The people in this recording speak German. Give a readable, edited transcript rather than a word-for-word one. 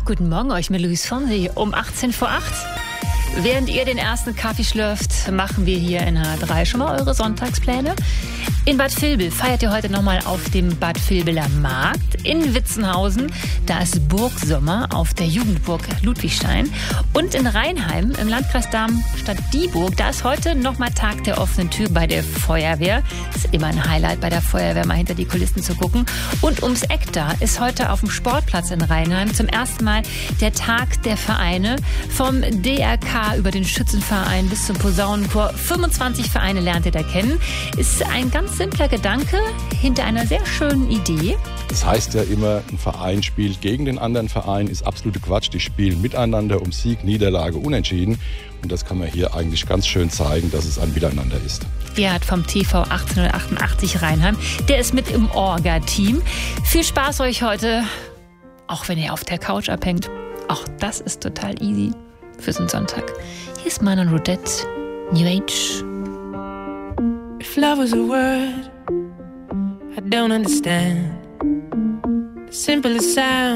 Guten Morgen euch mit Luis Fonsi um 18 vor 8. Während ihr den ersten Kaffee schlürft, machen wir hier in H3 schon mal eure Sonntagspläne. In Bad Vilbel feiert ihr heute nochmal auf dem Bad Vilbeler Markt. In Witzenhausen, da ist Burgsommer auf der Jugendburg Ludwigstein. Und in Rheinheim im Landkreis Darmstadt-Dieburg, da ist heute nochmal Tag der offenen Tür bei der Feuerwehr. Ist immer ein Highlight bei der Feuerwehr, mal hinter die Kulissen zu gucken. Und ums Eck da ist heute auf dem Sportplatz in Rheinheim zum ersten Mal der Tag der Vereine. Vom DRK über den Schützenverein bis zum Posaunenchor. 25 Vereine lernt ihr da kennen. Ist ein ganz simpler Gedanke hinter einer sehr schönen Idee. Das heißt ja immer, ein Verein spielt gegen den anderen Verein, ist absolute Quatsch. Die spielen miteinander um Sieg, Niederlage, Unentschieden. Und das kann man hier eigentlich ganz schön zeigen, dass es ein Miteinander ist. Gerhard vom TV 1888 Rheinheim, der ist mit im Orga-Team. Viel Spaß euch heute, auch wenn ihr auf der Couch abhängt. Auch das ist total easy für so einen Sonntag. Hier ist Manon Rudette, New Age. If love was a word I don't understand, the simplest sound